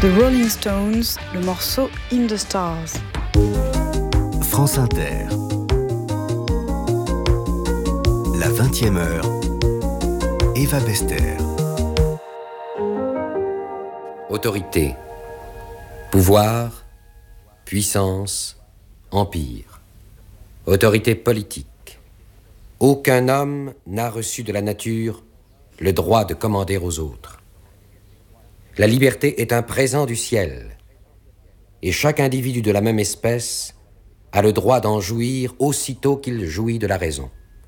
The Rolling Stones, le morceau In the Stars. France Inter. La 20e heure. Eva Bester. Autorité, pouvoir, puissance, empire. Autorité politique. Aucun homme n'a reçu de la nature le droit de commander aux autres. La liberté est un présent du ciel, et chaque individu de la même espèce a le droit d'en jouir aussitôt qu'il jouit de la raison.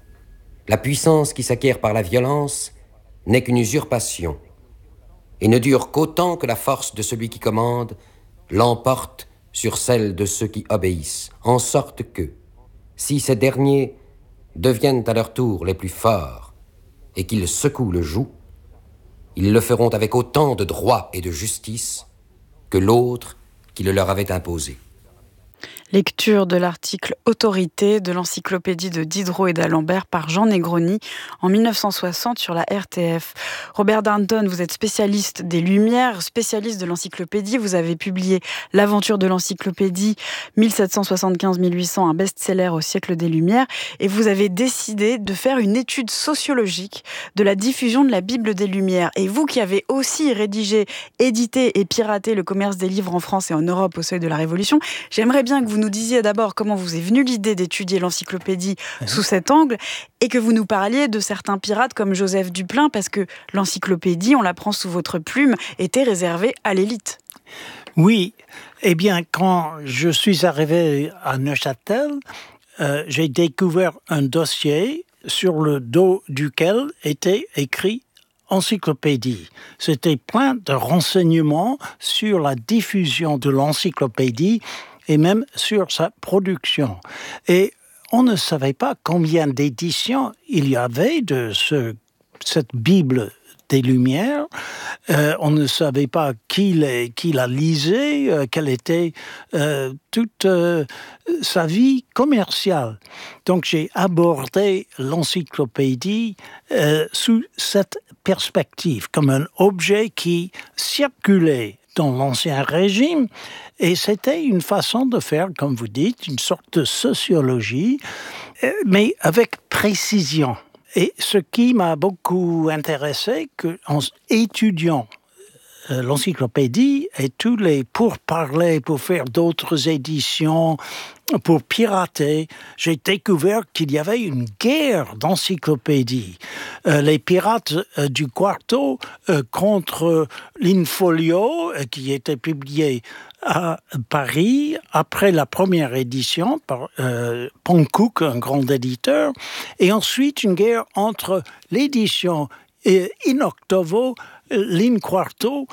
La puissance qui s'acquiert par la violence n'est qu'une usurpation, et ne dure qu'autant que la force de celui qui commande l'emporte sur celle de ceux qui obéissent, en sorte que, si ces derniers deviennent à leur tour les plus forts et qu'ils secouent le joug, ils le feront avec autant de droit et de justice que l'autre qui le leur avait imposé. Lecture de l'article « Autorité » de l'encyclopédie de Diderot et d'Alembert par Jean Negroni en 1960 sur la RTF. Robert Darnton, vous êtes spécialiste des Lumières, spécialiste de l'encyclopédie. Vous avez publié L'aventure de l'encyclopédie 1775-1800, un best-seller au siècle des Lumières. Et vous avez décidé de faire une étude sociologique de la diffusion de la Bible des Lumières. Et vous qui avez aussi rédigé, édité et piraté le commerce des livres en France et en Europe au seuil de la Révolution, j'aimerais bien que vous nous disiez d'abord comment vous est venue l'idée d'étudier l'encyclopédie sous cet angle et que vous nous parliez de certains pirates comme Joseph Duplain, parce que l'encyclopédie, on la prend sous votre plume, était réservée à l'élite. Oui, eh bien, quand je suis arrivé à Neuchâtel, j'ai découvert un dossier sur le dos duquel était écrit encyclopédie. C'était plein de renseignements sur la diffusion de l'encyclopédie et même sur sa production. Et on ne savait pas combien d'éditions il y avait de cette Bible des Lumières. On ne savait pas qui la lisait, quelle était toute sa vie commerciale. Donc j'ai abordé l'encyclopédie sous cette perspective, comme un objet qui circulait dans l'Ancien Régime, et c'était une façon de faire, comme vous dites, une sorte de sociologie, mais avec précision. Et ce qui m'a beaucoup intéressé, qu'en étudiant l'encyclopédie et tous les pourparlers pour faire d'autres éditions, pour pirater, j'ai découvert qu'il y avait une guerre d'encyclopédie. Les pirates du Quarto contre l'Infolio, qui était publié à Paris après la première édition par Pankouk, un grand éditeur, et ensuite une guerre entre l'édition in octavo, l'Inquarto.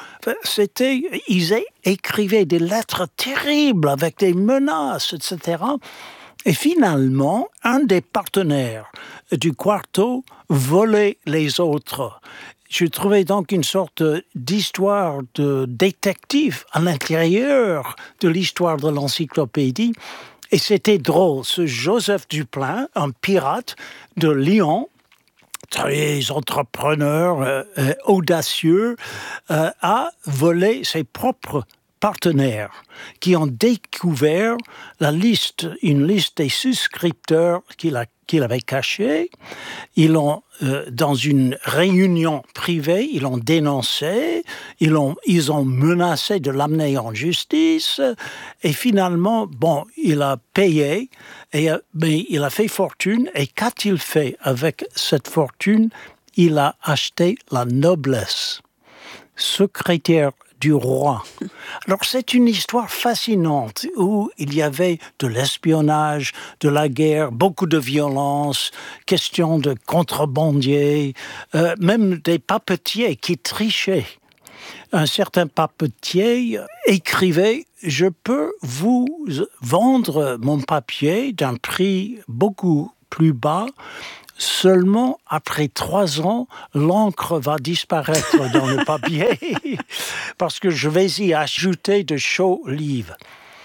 Ils écrivaient des lettres terribles avec des menaces, etc. Et finalement, un des partenaires du Quarto volait les autres. Je trouvais donc une sorte d'histoire de détective à l'intérieur de l'histoire de l'encyclopédie. Et c'était drôle. Ce Joseph Duplain, un pirate de Lyon, très entrepreneur, audacieux, a volé ses propres partenaires qui ont découvert une liste des souscripteurs qu'il avait cachés. Ils l'ont, dans une réunion privée, ils l'ont dénoncé, ils ont menacé de l'amener en justice, et finalement, il a payé, mais il a fait fortune, et qu'a-t-il fait avec cette fortune? Il a acheté la noblesse, secrétaire du roi. Alors c'est une histoire fascinante où il y avait de l'espionnage, de la guerre, beaucoup de violence, question de contrebandiers, même des papetiers qui trichaient. Un certain papetier écrivait « Je peux vous vendre mon papier d'un prix beaucoup plus bas ». Seulement, après 3 ans, l'encre va disparaître dans le papier parce que je vais y ajouter de chaux livres.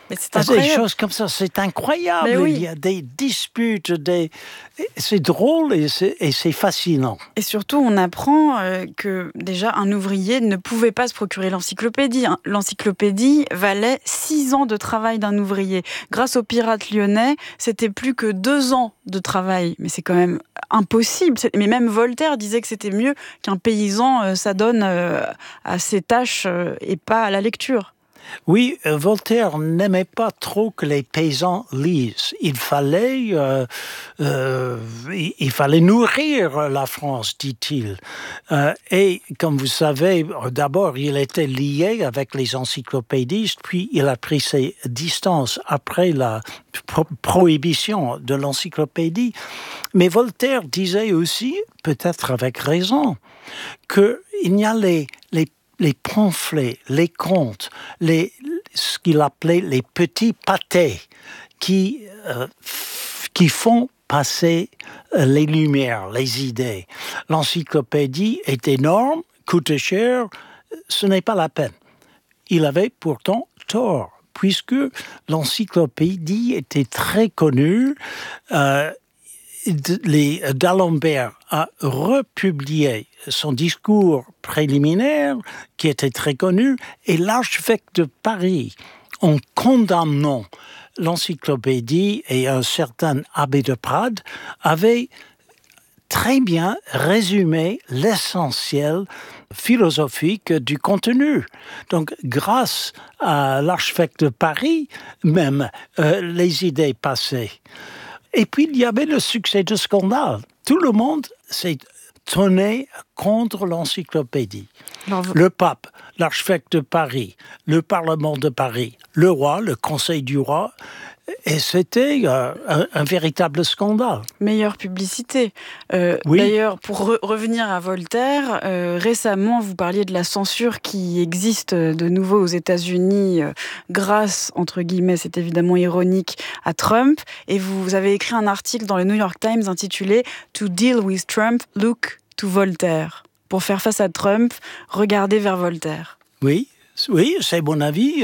Mais c'est incroyable. Des choses comme ça, c'est incroyable. Mais oui. Il y a des disputes, c'est drôle et c'est fascinant. Et surtout, on apprend que déjà un ouvrier ne pouvait pas se procurer l'encyclopédie. L'encyclopédie valait 6 ans de travail d'un ouvrier. Grâce aux pirates lyonnais, c'était plus que 2 ans de travail. Mais c'est quand même impossible. Mais même Voltaire disait que c'était mieux qu'un paysan s'adonne à ses tâches et pas à la lecture. Oui, Voltaire n'aimait pas trop que les paysans lisent. Il fallait nourrir la France, dit-il. Et comme vous savez, d'abord, il était lié avec les encyclopédistes, puis il a pris ses distances après la prohibition de l'encyclopédie. Mais Voltaire disait aussi, peut-être avec raison, qu'il y a les pamphlets, les contes, ce qu'il appelait les petits pâtés qui font passer les lumières, les idées. L'encyclopédie est énorme, coûte cher, ce n'est pas la peine. Il avait pourtant tort, puisque l'encyclopédie était très connue. D'Alembert a republié son discours préliminaire, qui était très connu, et l'archevêque de Paris, en condamnant l'encyclopédie et un certain abbé de Prades, avait très bien résumé l'essentiel philosophique du contenu. Donc, grâce à l'archevêque de Paris, même, les idées passaient. Et puis, il y avait le succès de Scandale. Tout le monde s'est tourné contre l'encyclopédie. Le pape, l'archevêque de Paris, le Parlement de Paris, le roi, le Conseil du roi. Et c'était un véritable scandale. Meilleure publicité. Oui. D'ailleurs, pour revenir à Voltaire, récemment, vous parliez de la censure qui existe de nouveau aux États-Unis grâce, entre guillemets, c'est évidemment ironique, à Trump. Et vous avez écrit un article dans le New York Times intitulé « To deal with Trump, look to Voltaire ». Pour faire face à Trump, regardez vers Voltaire. Oui, c'est mon avis.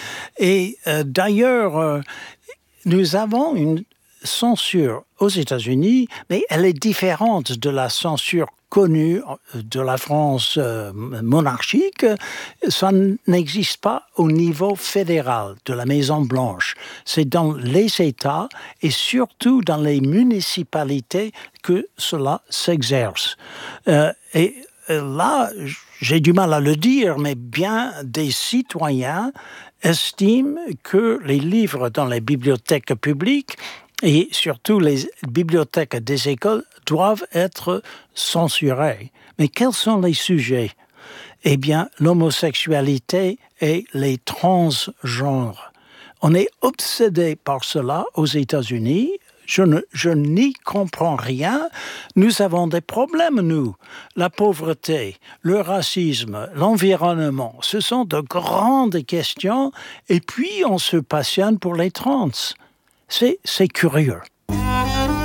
D'ailleurs, nous avons une censure aux États-Unis, mais elle est différente de la censure connue de la France monarchique. Ça n'existe pas au niveau fédéral de la Maison-Blanche. C'est dans les États et surtout dans les municipalités que cela s'exerce. Et là, j'ai du mal à le dire, mais bien des citoyens estiment que les livres dans les bibliothèques publiques et surtout les bibliothèques des écoles doivent être censurés. Mais quels sont les sujets? Eh bien, l'homosexualité et les transgenres. On est obsédé par cela aux États-Unis. Je n'y comprends rien. Nous avons des problèmes, nous. La pauvreté, le racisme, l'environnement, ce sont de grandes questions. Et puis, on se passionne pour les trans. C'est curieux.